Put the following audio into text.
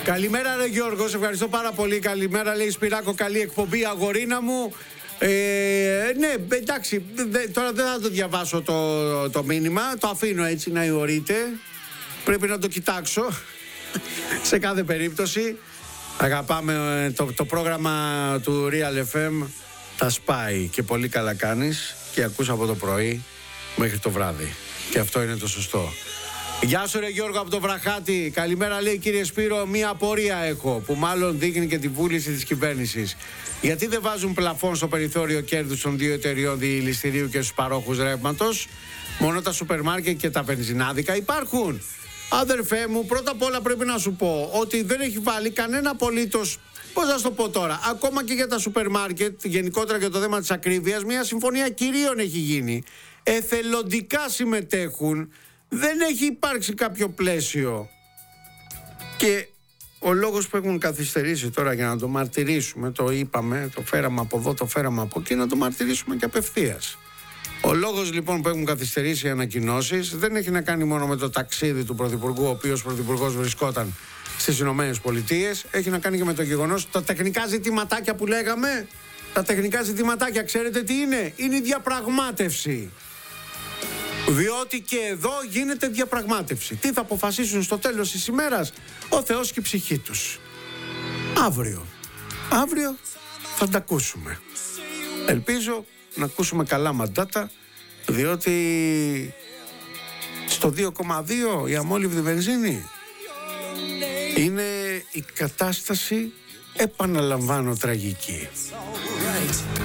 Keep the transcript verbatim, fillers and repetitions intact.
Καλημέρα ρε Γιώργο, σε ευχαριστώ πάρα πολύ. Καλημέρα λέει Σπυράκο, καλή εκπομπή αγορίνα μου. Ε, ναι, εντάξει, δε, τώρα δεν θα το διαβάσω το, το μήνυμα. Το αφήνω έτσι να ιωρείται. Πρέπει να το κοιτάξω. Σε κάθε περίπτωση αγαπάμε το, το πρόγραμμα του Real εφ εμ. Τα σπάει και πολύ καλά κάνεις και ακούς από το πρωί μέχρι το βράδυ. Και αυτό είναι το σωστό. Γεια σου ρε Γιώργο από το Βραχάτη. Καλημέρα λέει κύριε Σπύρο, μία απορία έχω που μάλλον δείχνει και τη βούληση της κυβέρνησης. Γιατί δεν βάζουν πλαφόν στο περιθώριο κέρδους των δύο εταιριών διηληστηρίου και στους παρόχους ρεύματος? Μόνο τα σούπερ μάρκετ και τα βενζινάδικα υπάρχουν. Αδερφέ μου, πρώτα απ' όλα πρέπει να σου πω ότι δεν έχει βάλει κανένα απολύτως, πώς να σου το πω τώρα, ακόμα και για τα σούπερ μάρκετ, γενικότερα για το θέμα της ακρίβειας, μια συμφωνία κυρίων έχει γίνει. Εθελοντικά συμμετέχουν, δεν έχει υπάρξει κάποιο πλαίσιο. Και ο λόγος που έχουν καθυστερήσει τώρα για να το μαρτυρήσουμε, το είπαμε, το φέραμε από εδώ, το φέραμε από εκεί, να το μαρτυρήσουμε και απευθείας. Ο λόγος λοιπόν που έχουν καθυστερήσει οι ανακοινώσεις δεν έχει να κάνει μόνο με το ταξίδι του Πρωθυπουργού, ο οποίος Πρωθυπουργός βρισκόταν στις Ηνωμένες Πολιτείες, έχει να κάνει και με το γεγονός τα τεχνικά ζητηματάκια που λέγαμε. Τα τεχνικά ζητηματάκια, ξέρετε τι είναι? Είναι η διαπραγμάτευση. Διότι και εδώ γίνεται διαπραγμάτευση. Τι θα αποφασίσουν στο τέλος της ημέρας? Ο Θεός και η ψυχή τους. Αύριο. Αύριο θα τα ακούσουμε. Ελπίζω να ακούσουμε καλά μαντάτα, διότι στο δύο κόμμα δύο η αμόλυβδη βενζίνη είναι η κατάσταση, επαναλαμβάνω, τραγική.